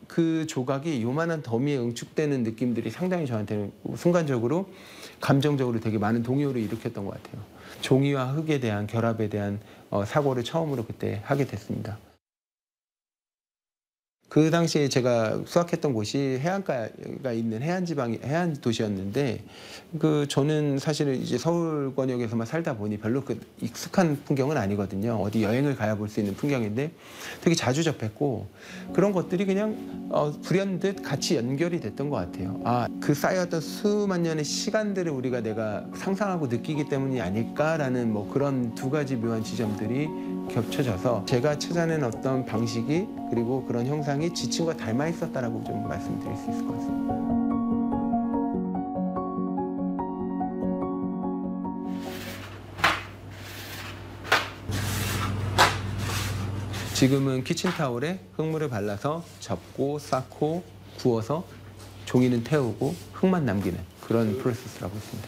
그 조각이 요만한 더미에 응축되는 느낌들이 상당히 저한테는 순간적으로 감정적으로 되게 많은 동요를 일으켰던 것 같아요. 종이와 흙에 대한 결합에 대한 사고를 처음으로 그때 하게 됐습니다. 그 당시에 제가 수학했던 곳이 해안가가 있는 해안 도시였는데 저는 사실은 이제 서울권역에서만 살다 보니 별로 익숙한 풍경은 아니거든요. 어디 여행을 가야 볼 수 있는 풍경인데 되게 자주 접했고 그런 것들이 그냥 불현듯 같이 연결이 됐던 것 같아요. 그 쌓여왔던 수만 년의 시간들을 내가 상상하고 느끼기 때문이 아닐까라는 그런 두 가지 묘한 지점들이 겹쳐져서 제가 찾아낸 어떤 방식이 그리고 그런 형상이 지층과 닮아 있었다라고 좀 말씀드릴 수 있을 것 같습니다. 지금은 키친타올에 흙물을 발라서 접고 쌓고 구워서 종이는 태우고 흙만 남기는 그런 프로세스라고 있습니다.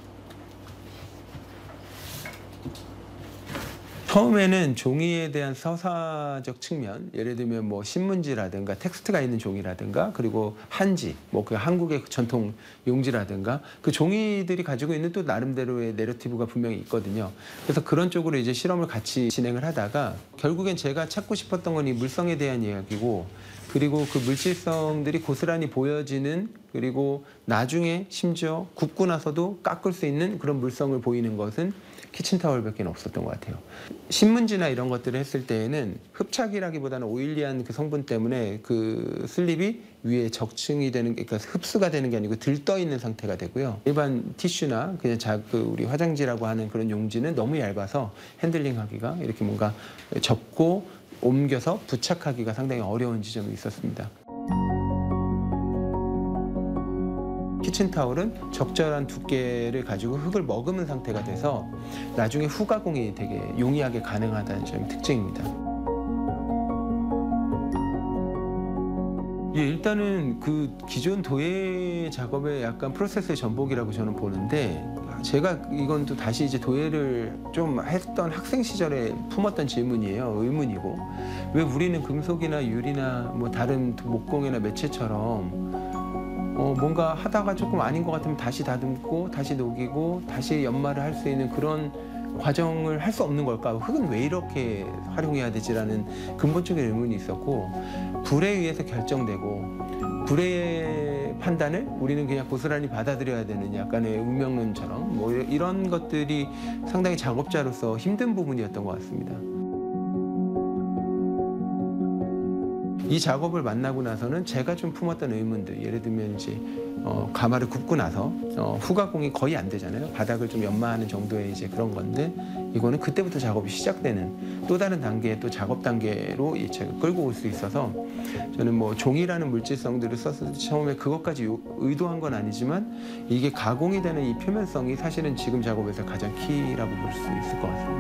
처음에는 종이에 대한 서사적 측면, 예를 들면 신문지라든가 텍스트가 있는 종이라든가 그리고 한지, 그 한국의 전통 용지라든가 그 종이들이 가지고 있는 또 나름대로의 내러티브가 분명히 있거든요. 그래서 그런 쪽으로 이제 실험을 같이 진행을 하다가 결국엔 제가 찾고 싶었던 건 이 물성에 대한 이야기고 그리고 그 물질성들이 고스란히 보여지는 그리고 나중에 심지어 굽고 나서도 깎을 수 있는 그런 물성을 보이는 것은 키친타올밖에 없었던 것 같아요. 신문지나 이런 것들을 했을 때에는 흡착이라기보다는 오일리한 그 성분 때문에 그 슬립이 위에 적층이 되는, 그러니까 흡수가 되는 게 아니고 들떠 있는 상태가 되고요. 일반 티슈나 그냥 우리 화장지라고 하는 그런 용지는 너무 얇아서 핸들링하기가 이렇게 뭔가 접고 옮겨서 부착하기가 상당히 어려운 지점이 있었습니다. 키친타올은 적절한 두께를 가지고 흙을 머금은 상태가 돼서 나중에 후가공이 되게 용이하게 가능하다는 점이 특징입니다. 일단은 그 기존 도예 작업의 약간 프로세스의 전복이라고 저는 보는데 제가 이건 또 다시 이제 도예를 좀 했던 학생 시절에 품었던 질문이에요. 의문이고 왜 우리는 금속이나 유리나 다른 목공이나 매체처럼 뭔가 하다가 조금 아닌 것 같으면 다시 다듬고 다시 녹이고 다시 연마를 할 수 있는 그런 과정을 할 수 없는 걸까? 흙은 왜 이렇게 활용해야 되지라는 근본적인 의문이 있었고 불에 의해서 결정되고 불의 판단을 우리는 그냥 고스란히 받아들여야 되는 약간의 운명론처럼 이런 것들이 상당히 작업자로서 힘든 부분이었던 것 같습니다. 이 작업을 만나고 나서는 제가 좀 품었던 의문들, 예를 들면 이제 가마를 굽고 나서 후가공이 거의 안 되잖아요. 바닥을 좀 연마하는 정도의 이제 그런 건데 이거는 그때부터 작업이 시작되는 또 다른 단계의 또 작업 단계로 제가 끌고 올 수 있어서 저는 종이라는 물질성들을 썼을 때 처음에 그것까지 의도한 건 아니지만 이게 가공이 되는 이 표면성이 사실은 지금 작업에서 가장 키라고 볼 수 있을 것 같습니다.